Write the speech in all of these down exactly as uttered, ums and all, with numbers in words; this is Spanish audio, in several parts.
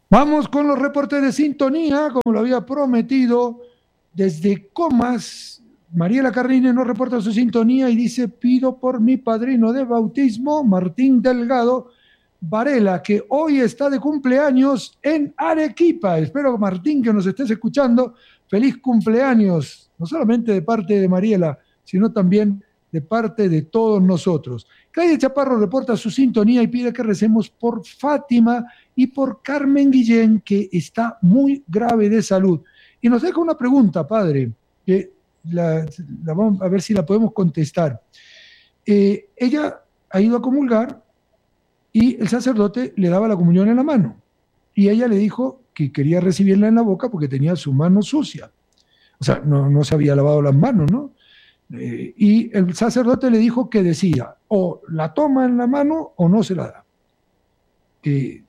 Vamos con los reportes de sintonía, como lo había prometido. Desde Comas, Mariela Carrine nos reporta su sintonía y dice: pido por mi padrino de bautismo, Martín Delgado Varela, que hoy está de cumpleaños en Arequipa. Espero, Martín, que nos estés escuchando. Feliz cumpleaños, no solamente de parte de Mariela, sino también de parte de todos nosotros. Calle Chaparro reporta su sintonía y pide que recemos por Fátima y por Carmen Guillén, que está muy grave de salud. Y nos deja una pregunta, padre, que la, la vamos a ver si la podemos contestar. Eh, ella ha ido a comulgar y el sacerdote le daba la comunión en la mano. Y ella le dijo que quería recibirla en la boca porque tenía su mano sucia. O sea, no, no se había lavado las manos, ¿no? Eh, y el sacerdote le dijo que decía, o la toma en la mano o no se la da. Eh,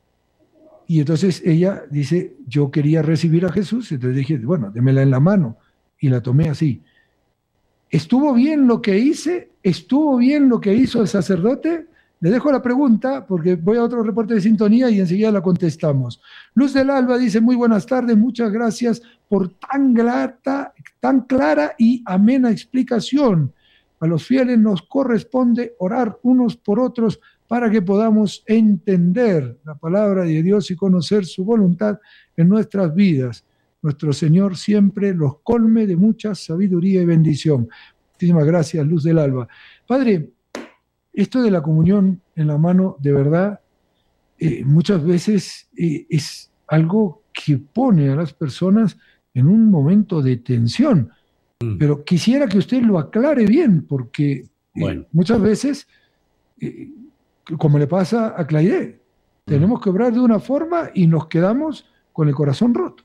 y entonces ella dice, yo quería recibir a Jesús, entonces dije, bueno, démela en la mano, y la tomé así. ¿Estuvo bien lo que hice? ¿Estuvo bien lo que hizo el sacerdote? Le dejo la pregunta porque voy a otro reporte de sintonía y enseguida la contestamos. Luz del Alba dice: muy buenas tardes, muchas gracias por tan grata, tan clara y amena explicación. A los fieles nos corresponde orar unos por otros para que podamos entender la palabra de Dios y conocer su voluntad en nuestras vidas. Nuestro Señor siempre los colme de mucha sabiduría y bendición. Muchísimas gracias, Luz del Alba. Padre, esto de la comunión en la mano, de verdad, eh, muchas veces eh, es algo que pone a las personas en un momento de tensión. Mm. Pero quisiera que usted lo aclare bien, porque eh, bueno. muchas veces, eh, como le pasa a Claire, mm. tenemos que obrar de una forma y nos quedamos con el corazón roto.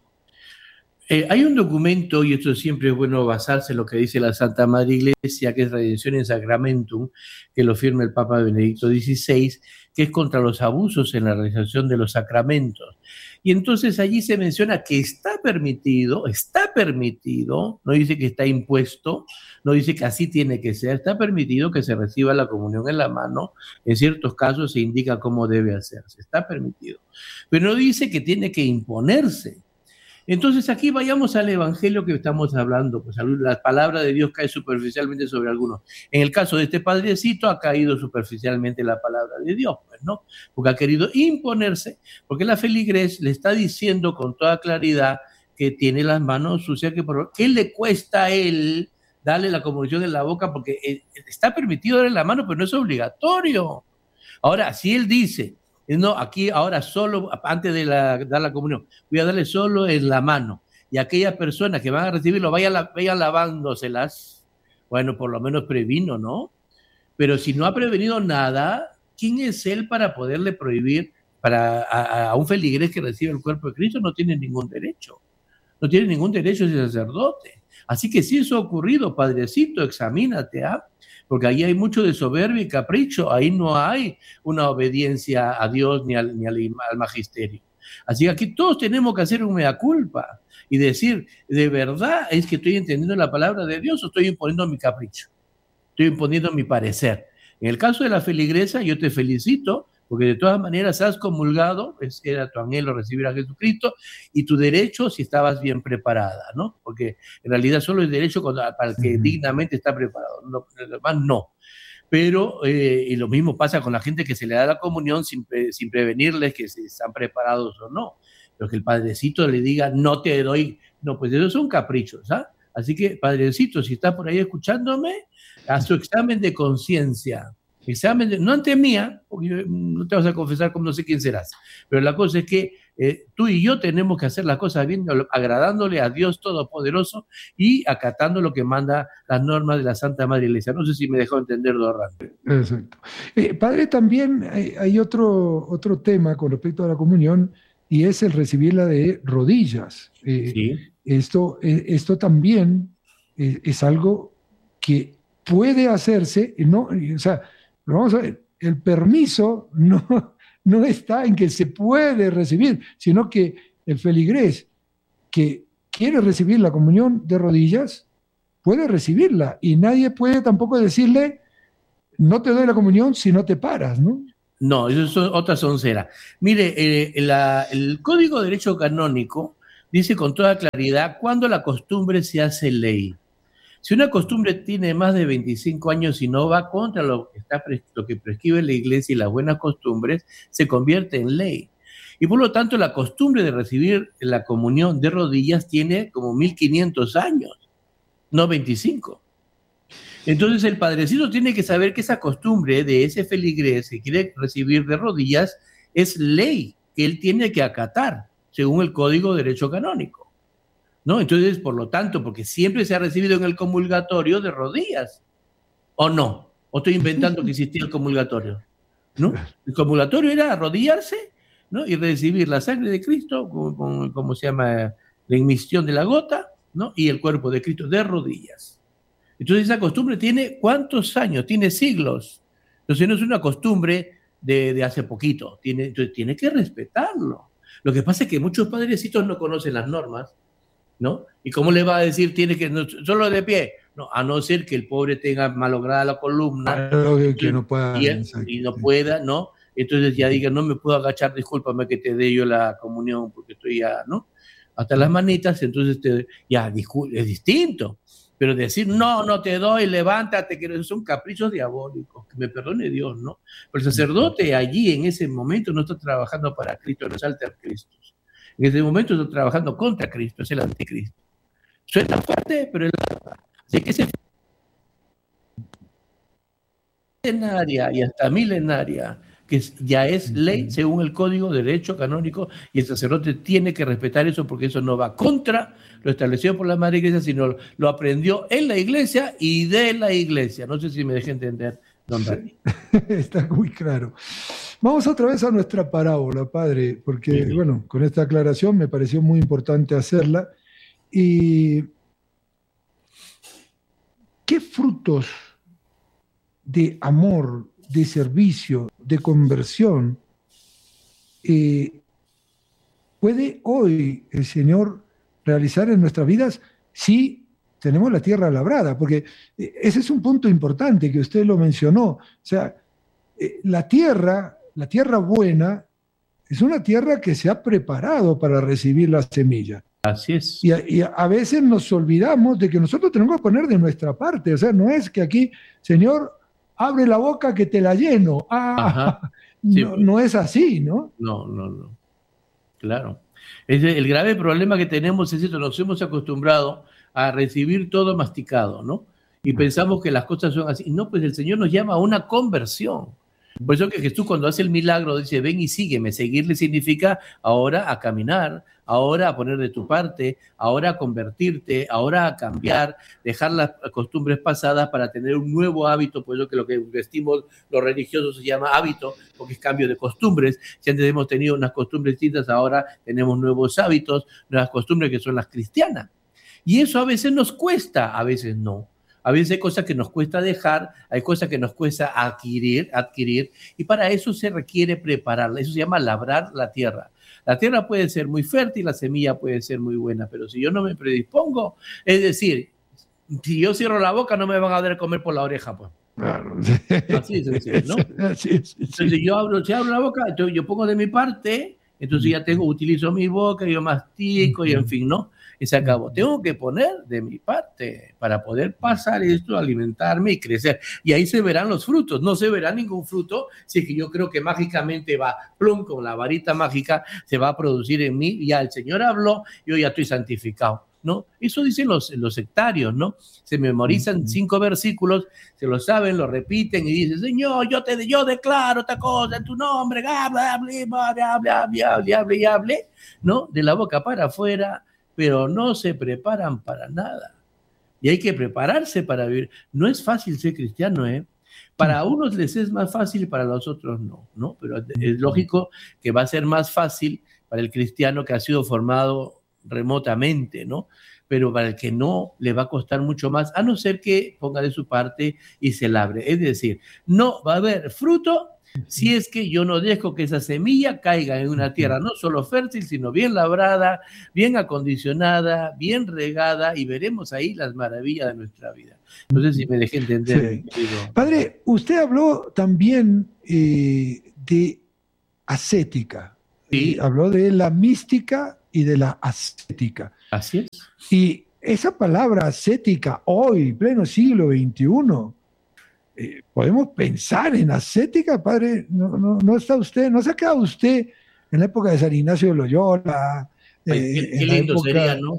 Eh, hay un documento, y esto siempre es bueno basarse en lo que dice la Santa Madre Iglesia, que es Redención in Sacramentum, que lo firma el Papa Benedicto dieciséis, que es contra los abusos en la realización de los sacramentos. Y entonces allí se menciona que está permitido, está permitido, no dice que está impuesto, no dice que así tiene que ser, está permitido que se reciba la comunión en la mano, en ciertos casos se indica cómo debe hacerse, está permitido. Pero no dice que tiene que imponerse. Entonces aquí vayamos al evangelio que estamos hablando, pues la palabra de Dios cae superficialmente sobre algunos. En el caso de este padrecito ha caído superficialmente la palabra de Dios, pues, ¿no? Porque ha querido imponerse, porque la feligres le está diciendo con toda claridad que tiene las manos sucias, que por ¿qué le cuesta a él darle la comunión en la boca? Porque está permitido darle la mano, pero no es obligatorio. Ahora, si él dice, no, aquí ahora solo, antes de la, dar la comunión, voy a darle solo en la mano. Y aquellas personas que van a recibirlo vayan, vayan lavándoselas. Bueno, por lo menos previno, ¿no? Pero si no ha prevenido nada, ¿quién es él para poderle prohibir para, a, a un feligrés que recibe el cuerpo de Cristo? No tiene ningún derecho. No tiene ningún derecho ese sacerdote. Así que si eso ha ocurrido, padrecito, examínate, ¿ah? ¿eh? Porque ahí hay mucho de soberbia y capricho, ahí no hay una obediencia a Dios ni al, ni al, al magisterio. Así que aquí todos tenemos que hacer un mea culpa y decir, ¿de verdad es que estoy entendiendo la palabra de Dios o estoy imponiendo mi capricho? Estoy imponiendo mi parecer. En el caso de la feligresa, yo te felicito, porque de todas maneras has comulgado, era tu anhelo recibir a Jesucristo, y tu derecho si estabas bien preparada, ¿no? Porque en realidad solo el derecho para el que uh-huh. dignamente está preparado, no, además no. Pero, eh, y lo mismo pasa con la gente que se le da la comunión sin, sin prevenirles que si están preparados o no. Pero que el padrecito le diga, no te doy, no, pues esos son caprichos, ¿ah? Así que, padrecito, si estás por ahí escuchándome, haz tu examen de conciencia. Examen, de, no ante mía, porque yo, no te vas a confesar como no sé quién serás, pero la cosa es que eh, tú y yo tenemos que hacer las cosas bien, agradándole a Dios Todopoderoso y acatando lo que manda las normas de la Santa Madre Iglesia. No sé si me dejó entender, Dorran. Exacto. Eh, padre, también hay, hay otro, otro tema con respecto a la comunión y es el recibirla de rodillas. Eh, sí. Esto, eh, esto también eh, es algo que puede hacerse, no, o sea, pero vamos a ver, el permiso no, no está en que se puede recibir, sino que el feligrés que quiere recibir la comunión de rodillas puede recibirla y nadie puede tampoco decirle no te doy la comunión si no te paras, ¿no? No, eso es otra soncera. Mire, eh, la, el Código de Derecho Canónico dice con toda claridad cuándo la costumbre se hace ley. Si una costumbre tiene más de veinticinco años y no va contra lo que, está, lo que prescribe la Iglesia y las buenas costumbres, se convierte en ley. Y por lo tanto, la costumbre de recibir la comunión de rodillas tiene como mil quinientos años, no veinticinco. Entonces, el padrecito tiene que saber que esa costumbre de ese feligrés que quiere recibir de rodillas es ley que él tiene que acatar, según el Código de Derecho Canónico, ¿no? Entonces, por lo tanto, porque siempre se ha recibido en el comulgatorio de rodillas, ¿o no? ¿O estoy inventando que existía el comulgatorio? ¿No? El comulgatorio era arrodillarse, ¿no? Y recibir la sangre de Cristo, con, con, ¿cómo se llama? La inmisión de la gota, ¿no? Y el cuerpo de Cristo de rodillas. Entonces esa costumbre tiene ¿cuántos años? Tiene siglos. Entonces no es una costumbre de, de hace poquito. Tiene, entonces tiene que respetarlo. Lo que pasa es que muchos padrecitos no conocen las normas, ¿no? ¿Y cómo le va a decir tiene que no, solo de pie? No, a no ser que el pobre tenga malograda la columna, claro, que, que no pueda, y, él, y no pueda, ¿no? Entonces ya diga, no me puedo agachar, discúlpame que te dé yo la comunión porque estoy ya, ¿no? Hasta las manitas, entonces te, ya es distinto. Pero decir, no, no te doy, levántate, que son caprichos diabólicos, que me perdone Dios, ¿no? Pero el sacerdote allí en ese momento no está trabajando para Cristo, no es altercristo. En ese momento está trabajando contra Cristo, es el anticristo. Suena fuerte, pero es la verdad. Así que ese milenaria y hasta milenaria, que ya es ley según el Código de Derecho Canónico, y el sacerdote tiene que respetar eso porque eso no va contra lo establecido por la Madre Iglesia, sino lo aprendió en la Iglesia y de la Iglesia. No sé si me dejé entender, don Dani. Está muy claro. Vamos otra vez a nuestra parábola, padre, porque, sí, bueno, con esta aclaración me pareció muy importante hacerla. ¿Y qué frutos de amor, de servicio, de conversión eh, puede hoy el Señor realizar en nuestras vidas si tenemos la tierra labrada? Porque ese es un punto importante que usted lo mencionó. O sea, eh, la tierra, la tierra buena, es una tierra que se ha preparado para recibir la semilla. Así es. Y a, y a veces nos olvidamos de que nosotros tenemos que poner de nuestra parte. O sea, no es que aquí, Señor, abre la boca que te la lleno. Ah, sí, no, no es así, ¿no? No, no, no. Claro. Es el grave problema que tenemos es esto, nos hemos acostumbrado a recibir todo masticado, ¿no? Y pensamos que las cosas son así. No, pues el Señor nos llama a una conversión. Por eso que Jesús cuando hace el milagro dice, ven y sígueme. Seguirle significa ahora a caminar, ahora a poner de tu parte, ahora a convertirte, ahora a cambiar, dejar las costumbres pasadas para tener un nuevo hábito. Por eso que lo que vestimos los religiosos se llama hábito, porque es cambio de costumbres. Si antes hemos tenido unas costumbres distintas, ahora tenemos nuevos hábitos, nuevas costumbres que son las cristianas. Y eso a veces nos cuesta, a veces no. A veces hay cosas que nos cuesta dejar, hay cosas que nos cuesta adquirir, adquirir, y para eso se requiere prepararla. Eso se llama labrar la tierra. La tierra puede ser muy fértil, la semilla puede ser muy buena, pero si yo no me predispongo, es decir, si yo cierro la boca no me van a dar comer por la oreja, pues. Claro. Así es, así es, ¿no? Así es, sí. Entonces yo abro, si abro la boca, entonces yo pongo de mi parte, entonces ya tengo, utilizo mi boca, yo mastico y en fin, ¿no? Y se acabó. Tengo que poner de mi parte para poder pasar esto, alimentarme y crecer. Y ahí se verán los frutos. No se verá ningún fruto si es que yo creo que mágicamente va, plum, con la varita mágica, se va a producir en mí. Ya el Señor habló, yo ya estoy santificado, ¿no? Eso dicen los, los sectarios, ¿no? Se memorizan cinco versículos, se lo saben, lo repiten y dicen, Señor, yo te yo declaro esta cosa en tu nombre, hable, hable, hable, hable, hable, hable, hable, hable, ¿no? De la boca para afuera, pero no se preparan para nada. Y hay que prepararse para vivir. No es fácil ser cristiano, ¿eh? Para unos les es más fácil, para los otros no, ¿no? Pero es lógico que va a ser más fácil para el cristiano que ha sido formado remotamente, ¿no? Pero para el que no, le va a costar mucho más, a no ser que ponga de su parte y se labre. Es decir, no va a haber fruto Si es que yo no dejo que esa semilla caiga en una tierra no solo fértil, sino bien labrada, bien acondicionada, bien regada, y veremos ahí las maravillas de nuestra vida. No sé si me dejé entender. Sí. Padre, usted habló también eh, de ascética. Sí. Eh, habló de la mística y de la ascética. Así es. Y esa palabra ascética hoy, pleno siglo veintiuno, eh, ¿podemos pensar en ascética, padre? ¿No, no, no está usted, no se ha quedado usted en la época de San Ignacio de Loyola? Ay, Eh, qué, qué en la lindo época... sería, ¿no?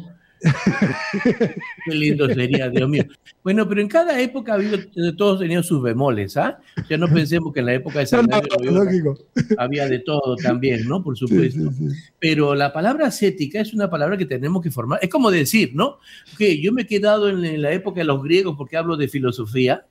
Qué lindo sería, Dios mío. Bueno, pero en cada época ha habido, todos tenían sus bemoles, ¿ah? ¿eh? Ya no pensemos que en la época de San Ignacio de Loyola había de todo también, ¿no? Por supuesto. Sí, sí, sí. Pero la palabra ascética es una palabra que tenemos que formar. Es como decir, ¿no? Que yo me he quedado en, en la época de los griegos porque hablo de filosofía.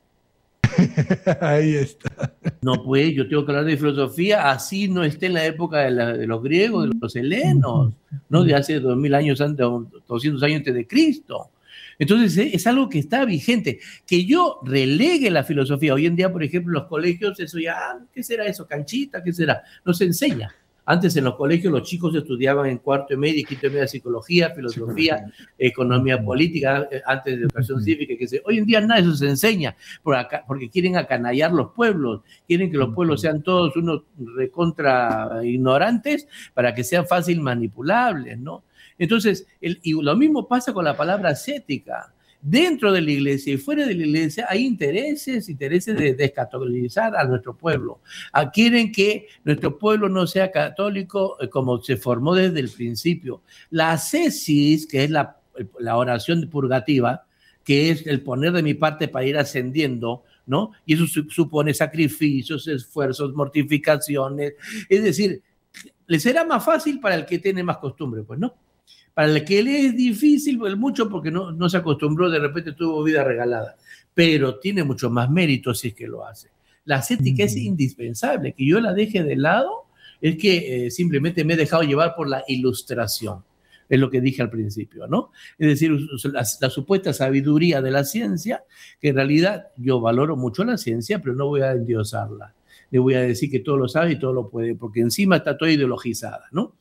Ahí está. No, pues yo tengo que hablar de filosofía, así no esté en la época de, la, de los griegos, de los helenos, ¿no? De hace dos mil años antes, doscientos años antes de Cristo. Entonces es algo que está vigente. Que yo relegue la filosofía hoy en día, por ejemplo, en los colegios, eso ya, ¿qué será eso? ¿Canchita? ¿Qué será? No se enseña. Antes en los colegios los chicos estudiaban en cuarto y medio y quinto y medio psicología, filosofía, economía política, antes de educación cívica, que se, hoy en día nada de eso se enseña, por acá, porque quieren acanallar los pueblos, quieren que los pueblos sean todos unos recontra ignorantes para que sean fácil manipulables, ¿no? Entonces, el, y lo mismo pasa con la palabra ascética. Dentro de la iglesia y fuera de la iglesia hay intereses, intereses de descatolizar a nuestro pueblo. Ah, quieren que nuestro pueblo no sea católico eh, como se formó desde el principio. La ascesis, que es la, la oración purgativa, que es el poner de mi parte para ir ascendiendo, ¿no? Y eso supone sacrificios, esfuerzos, mortificaciones. Es decir, ¿le será más fácil para el que tiene más costumbre? Pues no. Para el que le es difícil, pues mucho porque no, no se acostumbró, de repente tuvo vida regalada, pero tiene mucho más mérito si es que lo hace. La ascética mm. es indispensable, que yo la deje de lado, es que eh, simplemente me he dejado llevar por la ilustración, es lo que dije al principio, ¿no? Es decir, la, la supuesta sabiduría de la ciencia, que en realidad yo valoro mucho la ciencia, pero no voy a endiosarla. Le voy a decir que todo lo sabe y todo lo puede, porque encima está toda ideologizada, ¿no?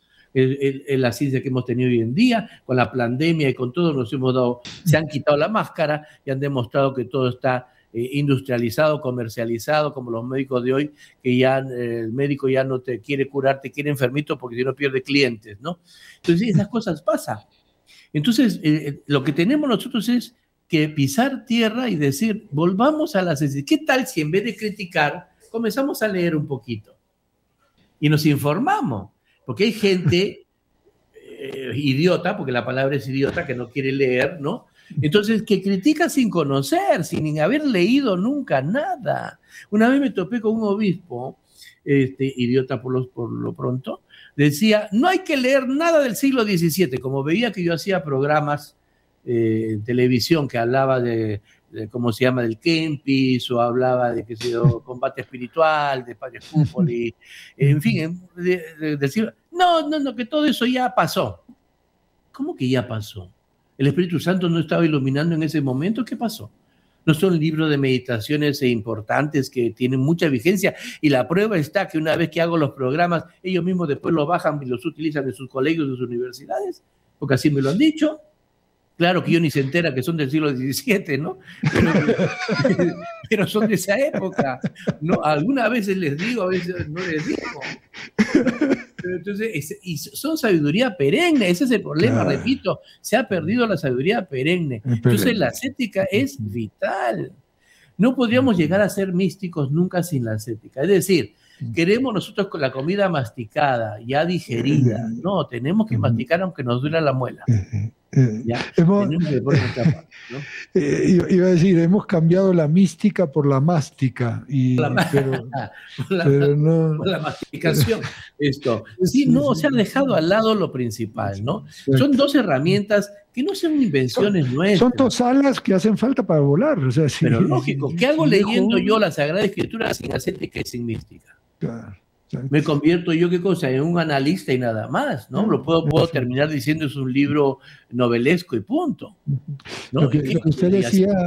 En la ciencia que hemos tenido hoy en día, con la pandemia y con todo, nos hemos dado, se han quitado la máscara y han demostrado que todo está eh, industrializado, comercializado, como los médicos de hoy, que ya eh, el médico ya no te quiere curar, te quiere enfermito porque si no pierde clientes, ¿no? Entonces esas cosas pasan. Entonces eh, lo que tenemos nosotros es que pisar tierra y decir, volvamos a la ciencia. ¿Qué tal si en vez de criticar, comenzamos a leer un poquito? Y nos informamos. Porque hay gente eh, idiota, porque la palabra es idiota, que no quiere leer, ¿no? Entonces, que critica sin conocer, sin haber leído nunca nada. Una vez me topé con un obispo, este, idiota por, los, por lo pronto, decía, no hay que leer nada del siglo diecisiete, como veía que yo hacía programas eh, en televisión que hablaba de, de, ¿cómo se llama?, del Kempis, o hablaba de, qué sé yo, combate espiritual, de Padre Fútbol, y, en fin, de, de, decir, no, no, no, que todo eso ya pasó. ¿Cómo que ya pasó? ¿El Espíritu Santo no estaba iluminando en ese momento? ¿Qué pasó? No son libros de meditaciones importantes que tienen mucha vigencia, y la prueba está que una vez que hago los programas, ellos mismos después los bajan y los utilizan en sus colegios, en sus universidades, porque así me lo han dicho. Claro que yo ni se entera que son del siglo diecisiete, ¿no? Pero, pero son de esa época, ¿no? Algunas veces les digo, a veces no les digo. Pero entonces, es, y son sabiduría perenne, ese es el problema, claro. Repito, se ha perdido la sabiduría perenne. Entonces la ascética es vital. No podríamos llegar a ser místicos nunca sin la ascética. Es decir, queremos nosotros con la comida masticada, ya digerida. No, tenemos que masticar aunque nos duela la muela. Ya, hemos, que parte, ¿no? eh, iba a decir, hemos cambiado la mística por la mástica. Y, la, pero, por la, pero no, por la masticación. Esto. Sí, no, se ha dejado al lado lo principal, ¿no? Son dos herramientas que no son invenciones son, nuestras. Son dos alas que hacen falta para volar. O sea, sí, pero lógico, ¿qué hago leyendo yo la Sagrada Escritura sin ascética y sin mística? Claro. Me convierto yo, ¿qué cosa? En un analista y nada más, ¿no? Lo puedo, puedo terminar diciendo es un libro novelesco y punto, ¿no? Lo que, lo que usted decía,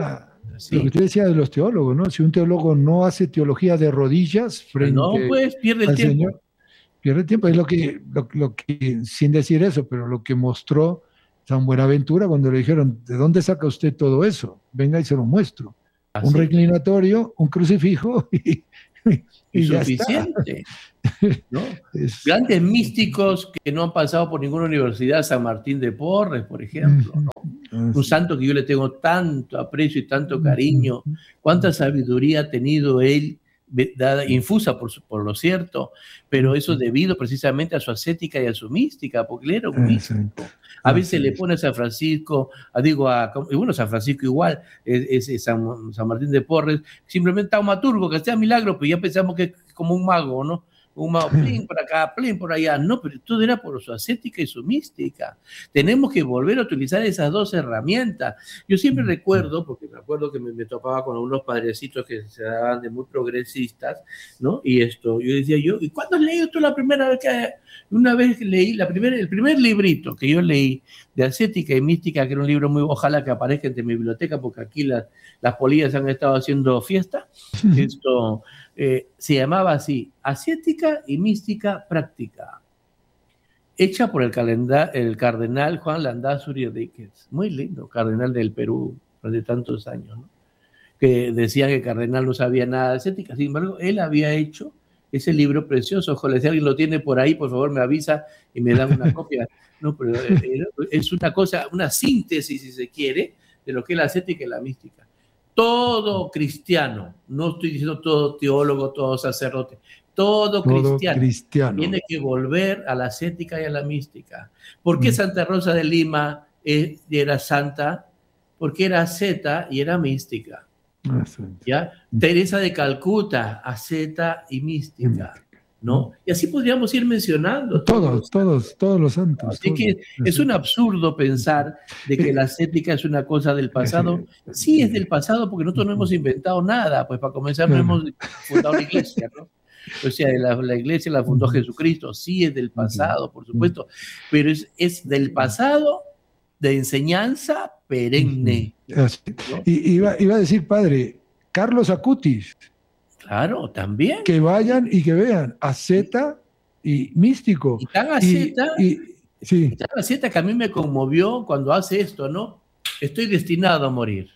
Sí. Lo que usted decía de los teólogos, ¿no? Si un teólogo no hace teología de rodillas frente No, pues pierde el al tiempo. Señor, pierde tiempo. Es lo que, lo, lo que, sin decir eso, pero lo que mostró San Buenaventura cuando le dijeron, ¿de dónde saca usted todo eso? Venga y se lo muestro. Así. Un reclinatorio, un crucifijo y, y, Y ya suficiente, ¿no? Es- Grandes místicos que no han pasado por ninguna universidad, San Martín de Porres, por ejemplo, ¿no? Un santo que yo le tengo tanto aprecio y tanto cariño, cuánta sabiduría ha tenido él, dada, infusa por, su, por lo cierto, pero eso debido precisamente a su ascética y a su mística, porque él era un místico. A veces le pone a San Francisco, a, digo, a, y bueno, San Francisco igual, es, es San, San Martín de Porres, simplemente taumaturgo, que sea milagro, pues ya pensamos que es como un mago, ¿no? Un mago, plin por acá, plin por allá. No, pero todo era por su ascética y su mística. Tenemos que volver a utilizar esas dos herramientas. Yo siempre recuerdo, porque me acuerdo que me, me topaba con unos padrecitos que se daban de muy progresistas, ¿no? Y esto, yo decía yo, ¿y cuándo has leído tú la primera vez que... Una vez leí la primera, el primer librito que yo leí de ascética y mística, que era un libro muy, ojalá que aparezca en mi biblioteca, porque aquí las, las polillas han estado haciendo fiesta, esto eh, se llamaba así, Ascética y Mística Práctica, hecha por el, calenda, el cardenal Juan Landázuri Enríquez, muy lindo, cardenal del Perú de tantos años, ¿no? Que decía que el cardenal no sabía nada de ascética, sin embargo, él había hecho ese libro precioso. Ojalá, si alguien lo tiene por ahí, por favor me avisa y me dan una copia. No, pero es una cosa, una síntesis, si se quiere, de lo que es la ascética y la mística. Todo cristiano, no estoy diciendo todo teólogo, todo sacerdote, todo, todo cristiano, cristiano tiene que volver a la ascética y a la mística. ¿Por qué Santa Rosa de Lima era santa? Porque era asceta y era mística. ¿Ya? Teresa de Calcuta, asceta y mística, ¿no? Y así podríamos ir mencionando. Todos, todos, todos, todos los santos. Así todos. que es un absurdo pensar de que la ascética es una cosa del pasado. Sí es del pasado porque nosotros no hemos inventado nada, pues para comenzar no hemos fundado la iglesia, ¿no? O sea, la, la iglesia la fundó Jesucristo, sí es del pasado, por supuesto, pero es, es del pasado de enseñanza perenne. ¿No? Y iba, iba a decir, padre, Carlos Acutis. Claro, también. Que vayan y que vean asceta y místico. Y tan asceta, y, y, sí. y tan asceta que a mí me conmovió cuando hace esto, ¿no? Estoy destinado a morir.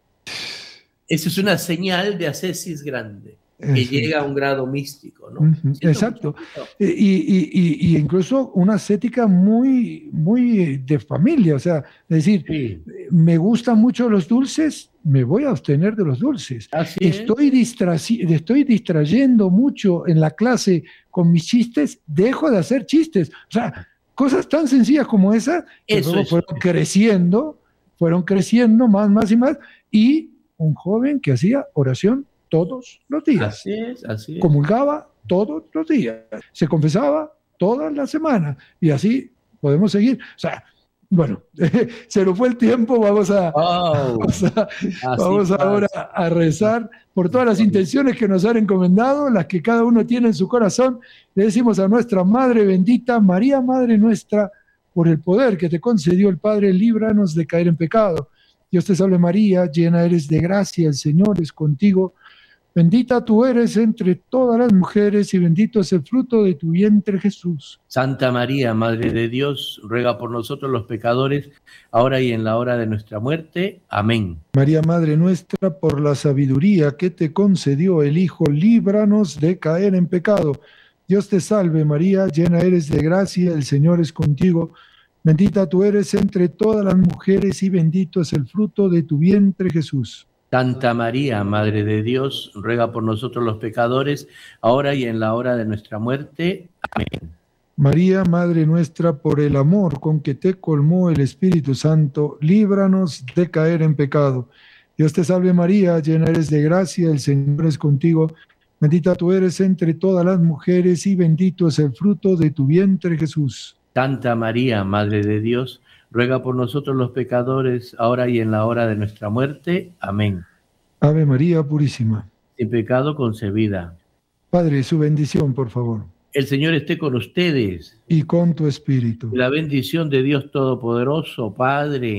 Esa es una señal de ascesis grande, que Eso. llega a un grado místico, ¿no? Uh-huh. Exacto. Y, y, y, y incluso una ascética muy, muy de familia, o sea, es decir, sí. me gustan mucho los dulces, me voy a abstener de los dulces. Así estoy, distra estoy distrayendo mucho en la clase con mis chistes, dejo de hacer chistes. O sea, cosas tan sencillas como esa, que Eso, luego eso. fueron creciendo, fueron creciendo más, más y más, y un joven que hacía oración todos los días. Así es, así es. Comulgaba todos los días. Se confesaba todas las semanas. Y así podemos seguir. O sea, bueno, se nos fue el tiempo. Vamos a, oh, vamos, a, vamos ahora a rezar por todas las intenciones que nos han encomendado, las que cada uno tiene en su corazón. Le decimos a nuestra Madre bendita, María, Madre nuestra, por el poder que te concedió el Padre, líbranos de caer en pecado. Dios te salve María, llena eres de gracia, el Señor es contigo. Bendita tú eres entre todas las mujeres y bendito es el fruto de tu vientre, Jesús. Santa María, Madre de Dios, ruega por nosotros los pecadores, ahora y en la hora de nuestra muerte. Amén. María, Madre nuestra, por la sabiduría que te concedió el Hijo, líbranos de caer en pecado. Dios te salve María, llena eres de gracia, el Señor es contigo. Bendita tú eres entre todas las mujeres y bendito es el fruto de tu vientre, Jesús. Santa María, Madre de Dios, ruega por nosotros los pecadores, ahora y en la hora de nuestra muerte. Amén. María, Madre nuestra, por el amor con que te colmó el Espíritu Santo, líbranos de caer en pecado. Dios te salve María, llena eres de gracia, el Señor es contigo. Bendita tú eres entre todas las mujeres y bendito es el fruto de tu vientre, Jesús. Santa María, Madre de Dios, ruega por nosotros los pecadores, ahora y en la hora de nuestra muerte. Amén. Ave María Purísima. Sin pecado concebida. Padre, su bendición, por favor. El Señor esté con ustedes. Y con tu espíritu. La bendición de Dios Todopoderoso, Padre,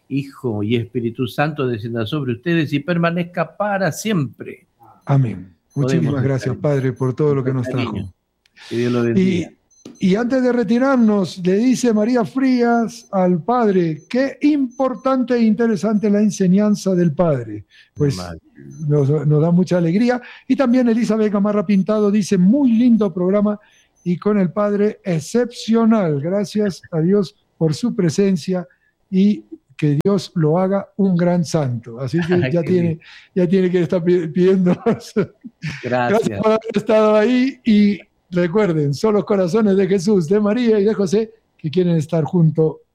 Hijo y Espíritu Santo descienda sobre ustedes y permanezca para siempre. Amén. Muchísimas Podemos gracias, estar Padre, por todo lo que nos cariño. trajo. Que Dios lo Y, bendiga. y antes de retirarnos, le dice María Frías al Padre, qué importante e interesante la enseñanza del Padre. Pues Normal. nos, nos da mucha alegría. Y también Elizabeth Gamarra Pintado dice, muy lindo programa y con el Padre excepcional. Gracias a Dios por su presencia y que Dios lo haga un gran santo. Así que ya, tiene, ya tiene que estar pidiéndonos. Gracias. Gracias por haber estado ahí y recuerden, son los corazones de Jesús, de María y de José que quieren estar junto